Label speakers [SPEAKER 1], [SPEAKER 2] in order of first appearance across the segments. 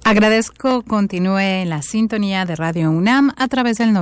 [SPEAKER 1] Agradezco continúe en la sintonía de Radio UNAM a través del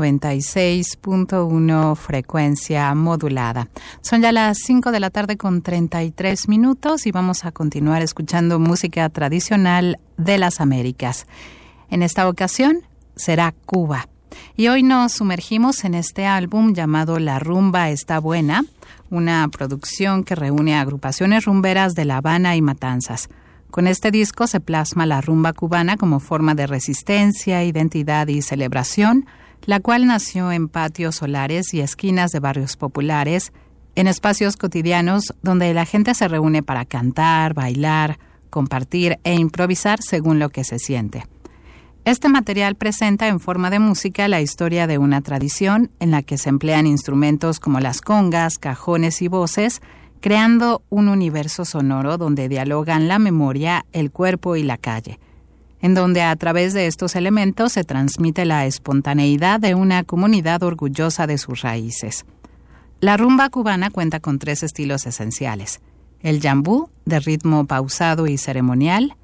[SPEAKER 1] 96.1 frecuencia modulada. Son ya las 5 de la tarde con 33 minutos y vamos a continuar escuchando música tradicional de las Américas. En esta ocasión será Cuba. Y hoy nos sumergimos en este álbum llamado La Rumba Está Buena, una producción que reúne a agrupaciones rumberas de La Habana y Matanzas. Con este disco se plasma la rumba cubana como forma de resistencia, identidad y celebración, la cual nació en patios solares y esquinas de barrios populares, en espacios cotidianos donde la gente se reúne para cantar, bailar, compartir e improvisar según lo que se siente. Este material presenta en forma de música la historia de una tradición en la que se emplean instrumentos como las congas, cajones y voces, creando un universo sonoro donde dialogan la memoria, el cuerpo y la calle, en donde a través de estos elementos se transmite la espontaneidad de una comunidad orgullosa de sus raíces. La rumba cubana cuenta con 3 estilos esenciales: el yambú, de ritmo pausado y ceremonial,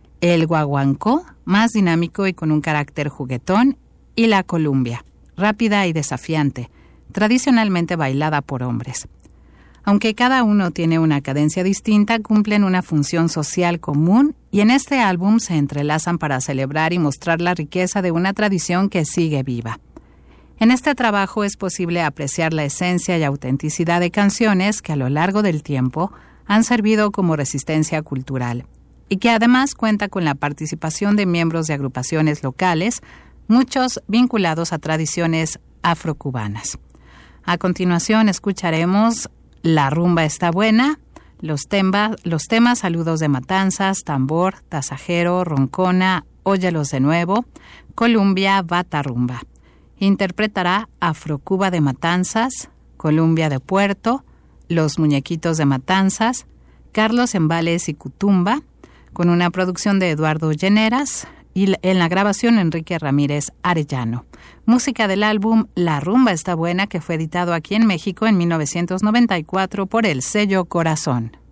[SPEAKER 1] el guaguancó, más dinámico y con un carácter juguetón, y la columbia, rápida y desafiante, tradicionalmente bailada por hombres. Aunque cada uno tiene una cadencia distinta, cumplen una función social común y en este álbum se entrelazan para celebrar y mostrar la riqueza de una tradición que sigue viva. En este trabajo es posible apreciar la esencia y autenticidad de canciones que a lo largo del tiempo han servido como resistencia cultural y que además cuenta con la participación de miembros de agrupaciones locales, muchos vinculados a tradiciones afrocubanas. A continuación escucharemos La Rumba Está Buena, los temas Saludos de Matanzas, Tambor, Tasajero, Roncona, Óyelos de Nuevo, Columbia, Bata Rumba. Interpretará Afrocuba de Matanzas, Columbia de Puerto, Los Muñequitos de Matanzas, Carlos Embales y Cutumba, con una producción de Eduardo Lleneras y en la grabación Enrique Ramírez Arellano. Música del álbum La Rumba Está Buena, que fue editado aquí en México en 1994 por el sello Corazón.